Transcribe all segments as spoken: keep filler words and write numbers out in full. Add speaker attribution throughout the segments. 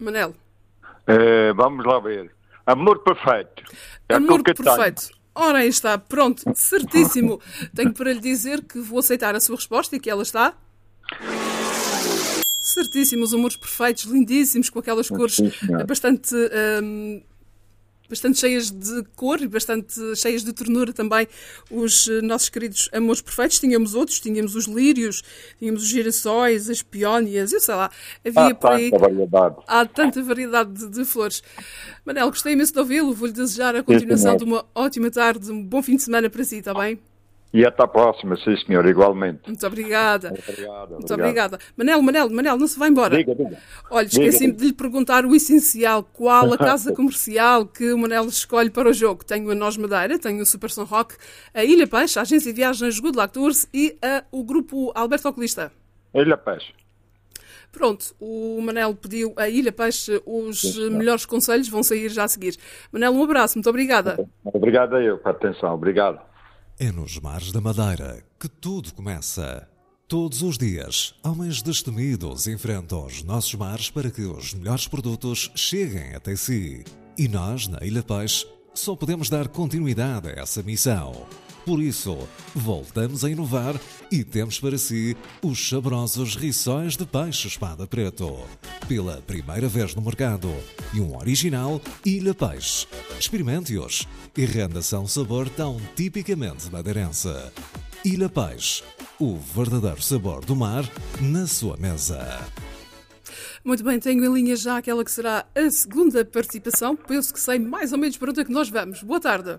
Speaker 1: Manel.
Speaker 2: Uh, vamos lá ver. Amor perfeito. É
Speaker 1: Amor
Speaker 2: que
Speaker 1: perfeito. Tenho. Ora, aí está. Pronto. Certíssimo. Tenho para lhe dizer que vou aceitar a sua resposta e que ela está... Certíssimo. Os amores perfeitos, lindíssimos, com aquelas cores Sim, bastante... Um, bastante cheias de cor e bastante cheias de ternura também, os nossos queridos amores perfeitos. Tínhamos outros, tínhamos os lírios, tínhamos os girassóis, as peónias, eu sei lá, havia
Speaker 2: há
Speaker 1: por aí...
Speaker 2: tanta variedade.
Speaker 1: Há tanta variedade de, de flores. Manel, gostei imenso de ouvi-lo, vou-lhe desejar a continuação de uma ótima tarde, um bom fim de semana para si, está bem?
Speaker 2: E até à próxima, sim senhor, igualmente.
Speaker 1: Muito obrigada.
Speaker 2: Muito obrigado,
Speaker 1: Muito obrigada. Manel, Manel, Manel, não se vai embora.
Speaker 2: Diga, diga.
Speaker 1: Olha, esqueci-me de lhe perguntar o essencial. Qual a casa comercial que o Manel escolhe para o jogo? Tenho a Nós Madeira, tenho o Super São Roque, a Ilha Peixe, a Agência de Viagens Good Luck Tours e a, o grupo Alberto Oculista.
Speaker 2: Ilha Peixe.
Speaker 1: Pronto, o Manel pediu a Ilha Peixe, os sim, melhores conselhos vão sair já a seguir. Manel, um abraço, muito obrigada.
Speaker 2: Obrigado a eu pela atenção, obrigado.
Speaker 3: É nos mares da Madeira que tudo começa. Todos os dias, homens destemidos enfrentam os nossos mares para que os melhores produtos cheguem até si. E nós, na Ilha Peixe, só podemos dar continuidade a essa missão. Por isso, voltamos a inovar e temos para si os saborosos rissóis de peixe espada preto. Pela primeira vez no mercado. E um original Ilha Peixe. Experimente-os e renda-se a um sabor tão tipicamente madeirense. Ilha Peixe. O verdadeiro sabor do mar na sua mesa.
Speaker 1: Muito bem, tenho em linha já aquela que será a segunda participação. Penso que sei mais ou menos para onde é que nós vamos. Boa tarde.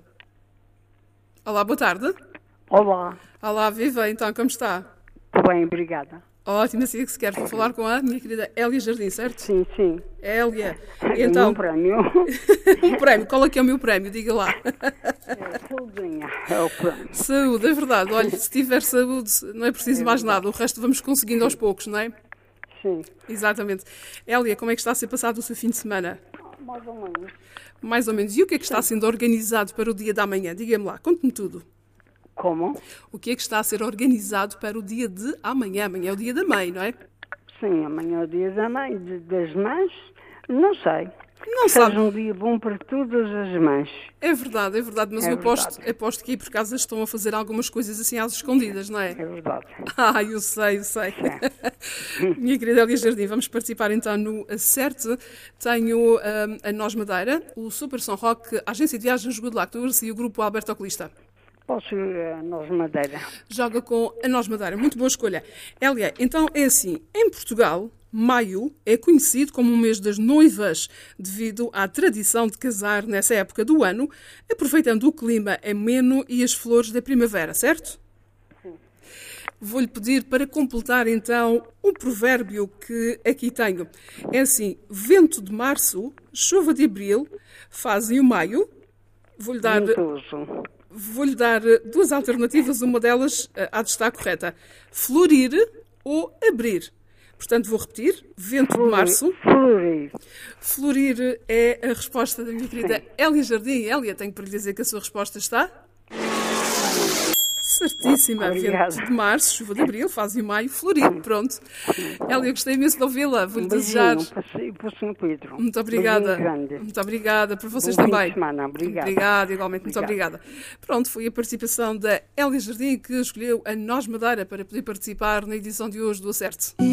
Speaker 1: Olá, boa tarde.
Speaker 4: Olá.
Speaker 1: Olá, viva, então, como está?
Speaker 4: Tudo bem, obrigada.
Speaker 1: Ótimo, assim é que se quer. Vou falar com a minha querida Hélia Jardim, certo?
Speaker 4: Sim, sim.
Speaker 1: Hélia.
Speaker 4: Então... Um prémio.
Speaker 1: Um prémio. Qual é que é o meu prémio? Diga lá.
Speaker 4: É, saudinha, é o prémio.
Speaker 1: Saúde, é verdade. Olha, se tiver saúde, não é preciso é mais nada. O resto vamos conseguindo aos poucos, não é?
Speaker 4: Sim.
Speaker 1: Exatamente. Hélia, como é que está a ser passado o seu fim de semana?
Speaker 4: Mais ou menos.
Speaker 1: Mais ou menos. E o que é que está sendo organizado para o dia da manhã? Diga-me lá, conte-me tudo.
Speaker 4: Como?
Speaker 1: O que é que está a ser organizado para o dia de amanhã? Amanhã é o dia da mãe, não é?
Speaker 4: Sim, amanhã é o dia da mãe, de, das mães. Não sei.
Speaker 1: Não
Speaker 4: Seja
Speaker 1: sabe.
Speaker 4: um dia bom para todas as mães.
Speaker 1: É verdade, é verdade. Mas
Speaker 4: é
Speaker 1: eu aposto,
Speaker 4: verdade.
Speaker 1: aposto que aí por casa estão a fazer algumas coisas assim às escondidas, não é?
Speaker 4: É verdade.
Speaker 1: Ah, eu sei, eu sei. É. Minha querida Hélia Jardim, vamos participar então no Acerte. Tenho um, a Nós Madeira, o Super São Roque, a Agência de Viagens Good Luck Tours e o grupo Alberto Oculista.
Speaker 4: Posso ir a Nós Madeira?
Speaker 1: Joga com a Nós Madeira. Muito boa escolha. Hélia, então é assim, em Portugal... Maio é conhecido como o mês das noivas, devido à tradição de casar nessa época do ano, aproveitando o clima ameno e as flores da primavera, certo?
Speaker 4: Sim.
Speaker 1: Vou-lhe pedir para completar então um provérbio que aqui tenho. É assim, vento de março, chuva de abril, fazem o maio. Vou-lhe dar, vou-lhe dar duas alternativas, uma delas há de estar correta. Florir ou abrir. Portanto, vou repetir. Vento
Speaker 4: Florir.
Speaker 1: de março.
Speaker 4: Florir.
Speaker 1: Florir é a resposta da minha querida
Speaker 4: Sim.
Speaker 1: Hélia Jardim. Hélia, tenho para lhe dizer que a sua resposta está... Certíssima.
Speaker 4: Obrigada.
Speaker 1: Vento de março, chuva de abril, fazem maio, florir. Pronto. Hélia, gostei imenso de ouvi-la. Vou-lhe
Speaker 4: Um
Speaker 1: desejar...
Speaker 4: beijinho para o senhor Pedro.
Speaker 1: Muito obrigada. Muito obrigada. Para vocês também.
Speaker 4: Fim de semana. Obrigada.
Speaker 1: Obrigada, igualmente. Muito obrigada. Pronto, foi a participação da Hélia Jardim que escolheu a Nós Madeira para poder participar na edição de hoje do Acerte.